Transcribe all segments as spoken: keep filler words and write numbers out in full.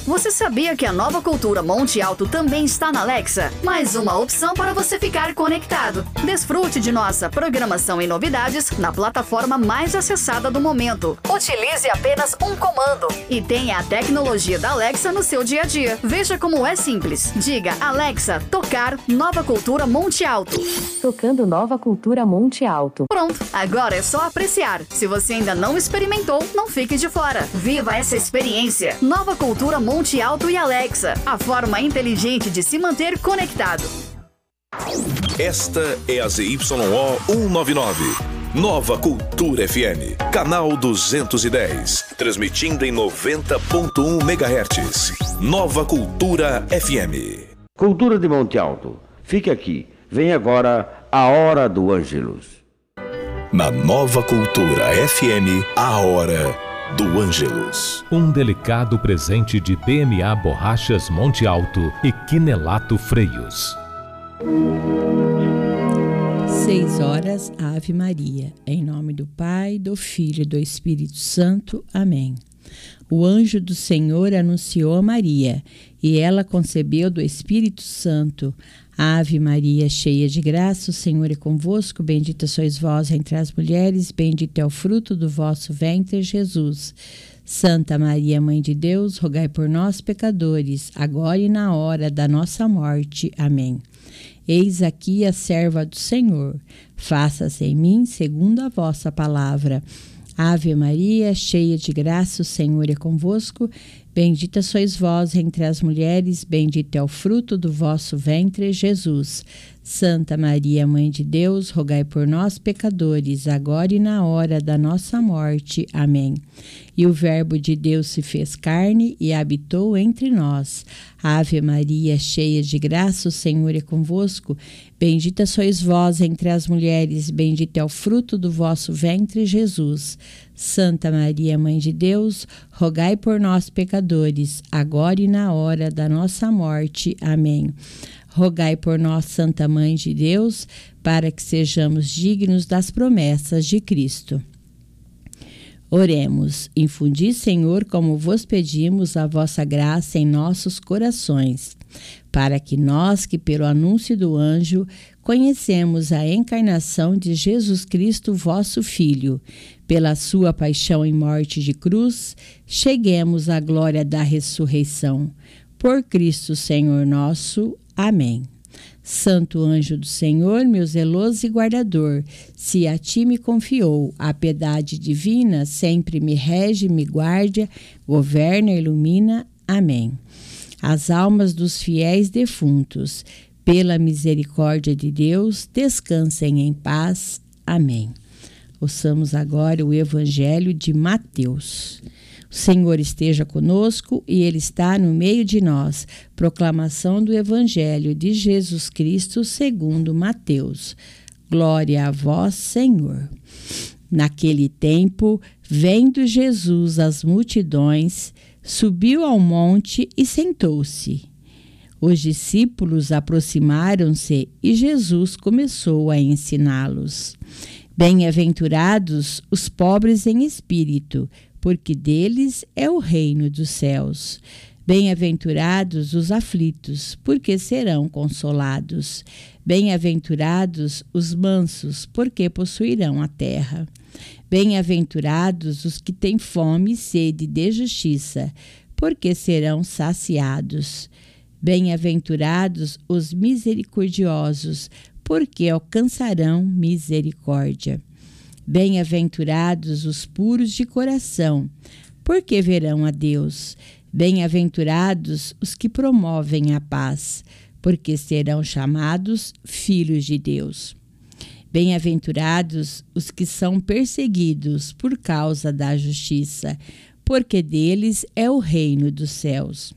Você sabia que a Nova Cultura Monte Alto também está na Alexa? Mais uma opção para você ficar conectado. Desfrute de nossa programação e novidades na plataforma mais acessada do momento. Utilize apenas um comando e tenha a tecnologia da Alexa no seu dia a dia. Veja como é simples. Diga, Alexa, tocar Nova Cultura Monte Alto. Tocando Nova Cultura Monte Alto. Pronto, agora é só apreciar. Se você ainda não experimentou, não fique de fora. Viva essa experiência. Nova Cultura Monte Alto e Alexa, a forma inteligente de se manter conectado. Esta é a Z Y O cento e noventa e nove. Nova Cultura F M, canal duzentos e dez, transmitindo em noventa ponto um megahertz. Nova Cultura F M. Cultura de Monte Alto. Fique aqui. Vem agora a Hora do Ângelus. Na Nova Cultura F M, a Hora do Ângelus. Um delicado presente de B M A Borrachas Monte Alto e Quinelato Freios. Seis horas, Ave Maria. Em nome do Pai, do Filho e do Espírito Santo. Amém. O anjo do Senhor anunciou a Maria, e ela concebeu do Espírito Santo. Ave Maria, cheia de graça, o Senhor é convosco. Bendita sois vós entre as mulheres, bendito é o fruto do vosso ventre, Jesus. Santa Maria, Mãe de Deus, rogai por nós, pecadores, agora e na hora da nossa morte. Amém. Eis aqui a serva do Senhor. Faça-se em mim segundo a vossa palavra. Ave Maria, cheia de graça, o Senhor é convosco. Bendita sois vós entre as mulheres, bendito é o fruto do vosso ventre, Jesus. Santa Maria, Mãe de Deus, rogai por nós, pecadores, agora e na hora da nossa morte. Amém. E o Verbo de Deus se fez carne e habitou entre nós. Ave Maria, cheia de graça, o Senhor é convosco. Bendita sois vós entre as mulheres, bendito é o fruto do vosso ventre, Jesus. Santa Maria, Mãe de Deus, rogai por nós, pecadores, agora e na hora da nossa morte. Amém. Rogai por nós, Santa Mãe de Deus, para que sejamos dignos das promessas de Cristo. Oremos. Infundi, Senhor, como vos pedimos, a vossa graça em nossos corações, para que nós, que pelo anúncio do anjo, conhecemos a encarnação de Jesus Cristo, vosso Filho, pela sua paixão e morte de cruz, cheguemos à glória da ressurreição. Por Cristo, Senhor nosso. Amém. Santo anjo do Senhor, meu zeloso e guardador, se a ti me confiou a piedade divina, sempre me rege, me guarda, governa e ilumina. Amém. As almas dos fiéis defuntos, pela misericórdia de Deus, descansem em paz. Amém. Ouçamos agora o Evangelho de Mateus. O Senhor esteja conosco e Ele está no meio de nós. Proclamação do Evangelho de Jesus Cristo segundo Mateus. Glória a vós, Senhor. Naquele tempo, vendo Jesus as multidões, subiu ao monte e sentou-se. Os discípulos aproximaram-se e Jesus começou a ensiná-los. Bem-aventurados os pobres em espírito, porque deles é o reino dos céus. Bem-aventurados os aflitos, porque serão consolados. Bem-aventurados os mansos, porque possuirão a terra. Bem-aventurados os que têm fome e sede de justiça, porque serão saciados. Bem-aventurados os misericordiosos, porque alcançarão misericórdia. Bem-aventurados os puros de coração, porque verão a Deus. Bem-aventurados os que promovem a paz, porque serão chamados filhos de Deus. Bem-aventurados os que são perseguidos por causa da justiça, porque deles é o reino dos céus.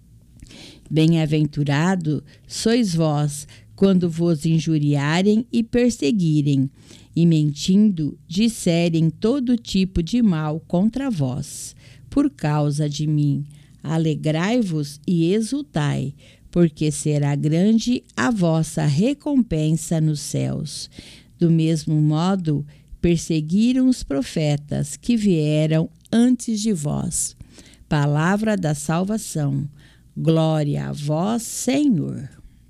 Bem-aventurado sois vós, quando vos injuriarem e perseguirem, e mentindo disserem todo tipo de mal contra vós, por causa de mim. Alegrai-vos e exultai, porque será grande a vossa recompensa nos céus. Do mesmo modo, perseguiram os profetas que vieram antes de vós. palavra da salvação. Glória a vós, Senhor.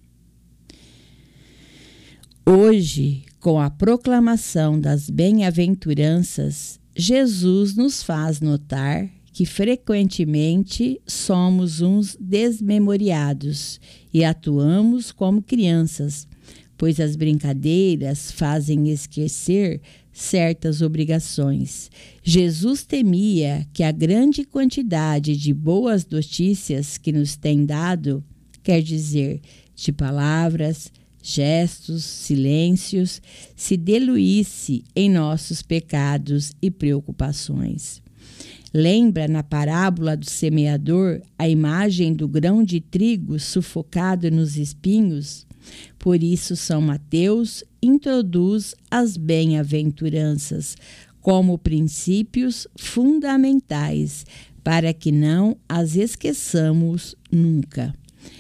Hoje, com a proclamação das bem-aventuranças, Jesus nos faz notar que frequentemente somos uns desmemoriados e atuamos como crianças, pois as brincadeiras fazem esquecer certas obrigações. Jesus temia que a grande quantidade de boas notícias que nos tem dado, quer dizer, de palavras, gestos, silêncios, se diluísse em nossos pecados e preocupações. Lembra na parábola do semeador a imagem do grão de trigo sufocado nos espinhos? Por isso, São Mateus introduz as bem-aventuranças como princípios fundamentais para que não as esqueçamos nunca.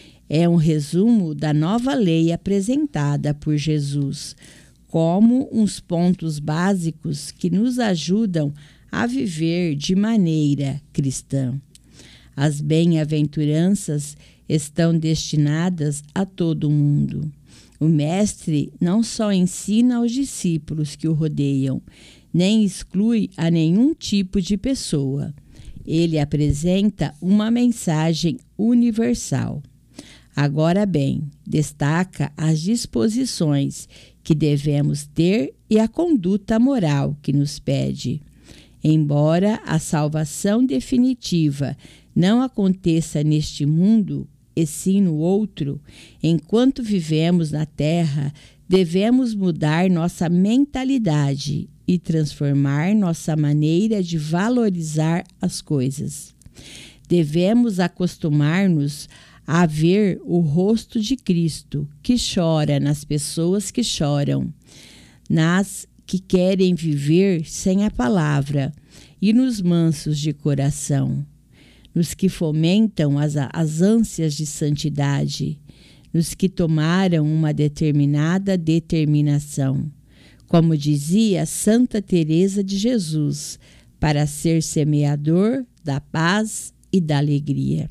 É um resumo da nova lei apresentada por Jesus, como uns pontos básicos que nos ajudam a viver de maneira cristã. As bem-aventuranças estão destinadas a todo mundo. O Mestre não só ensina aos discípulos que o rodeiam, nem exclui a nenhum tipo de pessoa. Ele apresenta uma mensagem universal. Agora bem, destaca as disposições que devemos ter e a conduta moral que nos pede. Embora a salvação definitiva não aconteça neste mundo, e sim no outro, enquanto vivemos na Terra, devemos mudar nossa mentalidade e transformar nossa maneira de valorizar as coisas. Devemos acostumar-nos a ver o rosto de Cristo, que chora nas pessoas que choram, nas que querem viver sem a palavra, e nos mansos de coração, nos que fomentam as, as ânsias de santidade, nos que tomaram uma determinada determinação. Como dizia Santa Teresa de Jesus, para ser semeador da paz e da alegria.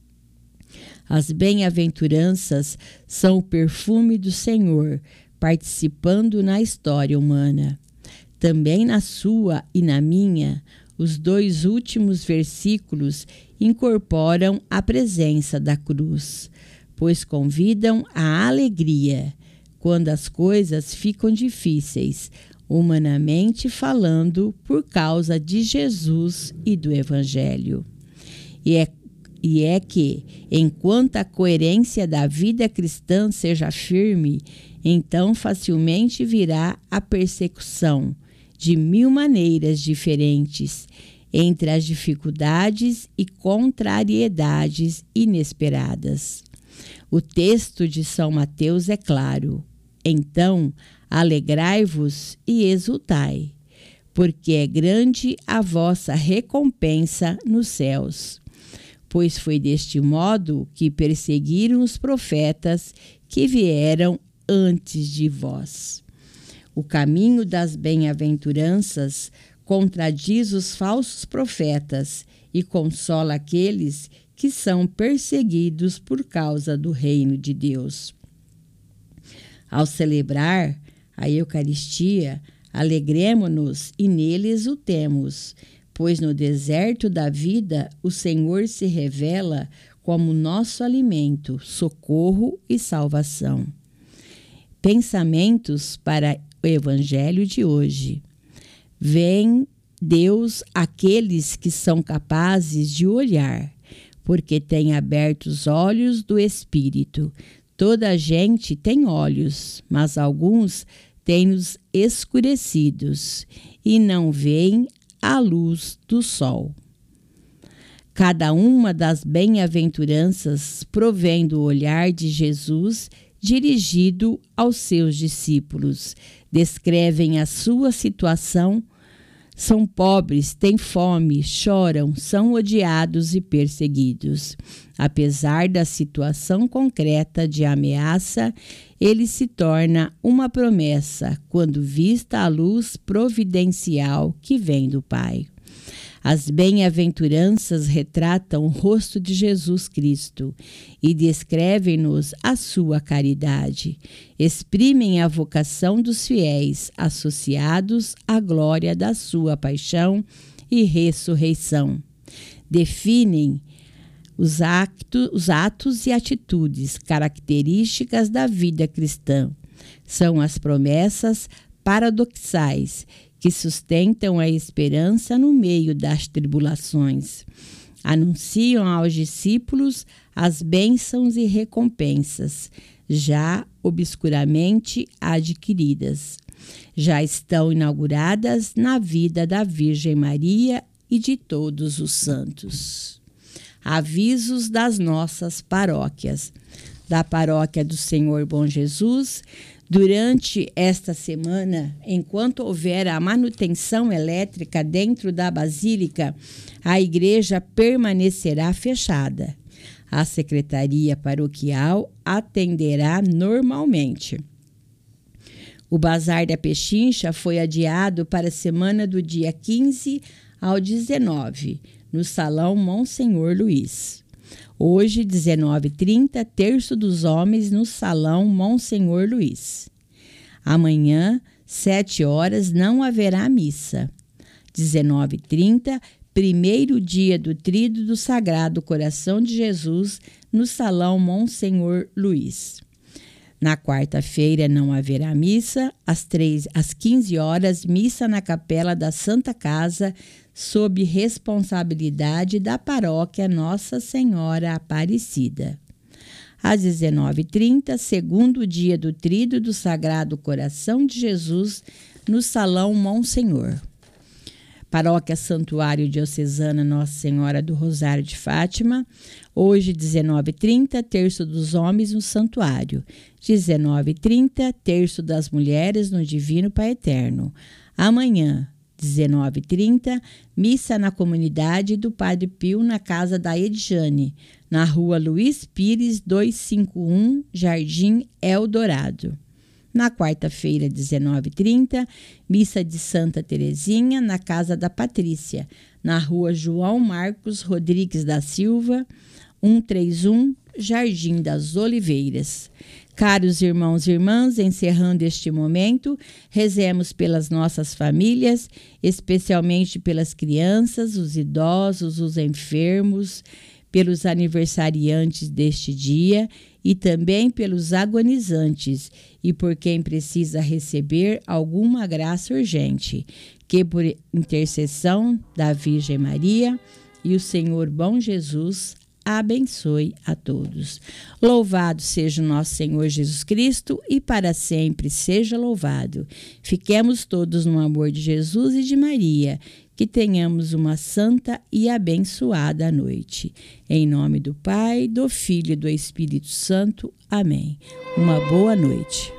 As bem-aventuranças são o perfume do Senhor, participando na história humana. Também na sua e na minha, os dois últimos versículos incorporam a presença da cruz, pois convidam à alegria quando as coisas ficam difíceis, humanamente falando, por causa de Jesus e do Evangelho. E é E é que, enquanto a coerência da vida cristã seja firme, então facilmente virá a persecução, de mil maneiras diferentes, entre as dificuldades e contrariedades inesperadas. O texto de São Mateus é claro. Então, alegrai-vos e exultai, porque é grande a vossa recompensa nos céus. Pois foi deste modo que perseguiram os profetas que vieram antes de vós. O caminho das bem-aventuranças contradiz os falsos profetas e consola aqueles que são perseguidos por causa do reino de Deus. Ao celebrar a Eucaristia, alegremo-nos e nele exultemos, pois no deserto da vida o Senhor se revela como nosso alimento, socorro e salvação. Pensamentos para o Evangelho de hoje. Vem Deus àqueles que são capazes de olhar, porque tem aberto os olhos do Espírito. Toda a gente tem olhos, mas alguns têm-nos escurecidos e não veem a luz do sol. Cada uma das bem-aventuranças provém do olhar de Jesus dirigido aos seus discípulos. Descrevem a sua situação. São pobres, têm fome, choram, são odiados e perseguidos. Apesar da situação concreta de ameaça, ele se torna uma promessa quando vista a luz providencial que vem do Pai. As bem-aventuranças retratam o rosto de Jesus Cristo e descrevem-nos a sua caridade. Exprimem a vocação dos fiéis associados à glória da sua paixão e ressurreição. Definem os, actos, os atos e atitudes características da vida cristã. São as promessas paradoxais que sustentam a esperança no meio das tribulações. Anunciam aos discípulos as bênçãos e recompensas, já obscuramente adquiridas. Já estão inauguradas na vida da Virgem Maria e de todos os santos. Avisos das nossas paróquias. Da Paróquia do Senhor Bom Jesus, durante esta semana, enquanto houver a manutenção elétrica dentro da Basílica, a igreja permanecerá fechada. A Secretaria Paroquial atenderá normalmente. O Bazar da Pechincha foi adiado para a semana do dia quinze ao dezenove, no Salão Monsenhor Luiz. Hoje, dezenove e trinta, Terço dos Homens no Salão Monsenhor Luiz. Amanhã, sete horas, não haverá missa. dezenove e trinta, primeiro dia do Tríduo do Sagrado Coração de Jesus no Salão Monsenhor Luiz. Na quarta-feira não haverá missa, às, três, às quinze horas, missa na Capela da Santa Casa, sob responsabilidade da paróquia Nossa Senhora Aparecida. Às dezenove e trinta, segundo dia do Tríduo do Sagrado Coração de Jesus, no Salão Monsenhor. Paróquia Santuário Diocesana Nossa Senhora do Rosário de Fátima, hoje, dezenove e trinta, Terço dos Homens no Santuário. dezenove e trinta, Terço das Mulheres no Divino Pai Eterno. Amanhã, dezenove e trinta, missa na comunidade do Padre Pio na casa da Edjane, na rua Luiz Pires duzentos e cinquenta e um, Jardim Eldorado. Na quarta-feira, dezenove e trinta, missa de Santa Teresinha na casa da Patrícia, na rua João Marcos Rodrigues da Silva, cento e trinta e um, Jardim das Oliveiras. Caros irmãos e irmãs, encerrando este momento, rezemos pelas nossas famílias, especialmente pelas crianças, os idosos, os enfermos, pelos aniversariantes deste dia e também pelos agonizantes e por quem precisa receber alguma graça urgente, que por intercessão da Virgem Maria e o Senhor Bom Jesus abençoe a todos. Louvado seja o nosso Senhor Jesus Cristo e para sempre seja louvado. Fiquemos todos no amor de Jesus e de Maria, que tenhamos uma santa e abençoada noite. Em nome do Pai, do Filho e do Espírito Santo. Amém. Uma boa noite.